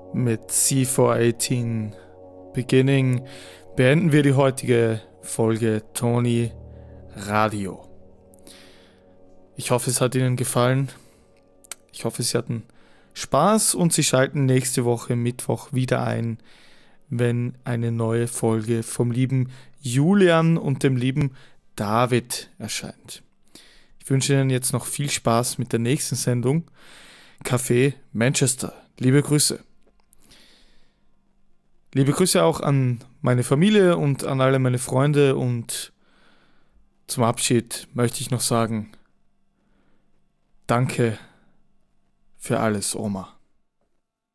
Mit C418 Beginning beenden wir die heutige Folge Tony Radio. Ich hoffe, es hat Ihnen gefallen. Ich hoffe, Sie hatten Spaß und Sie schalten nächste Woche Mittwoch wieder ein, wenn eine neue Folge vom lieben Julian und dem lieben David erscheint. Ich wünsche Ihnen jetzt noch viel Spaß mit der nächsten Sendung. Café Manchester. Liebe Grüße. Liebe Grüße auch an meine Familie und an alle meine Freunde, und zum Abschied möchte ich noch sagen, danke für alles, Oma.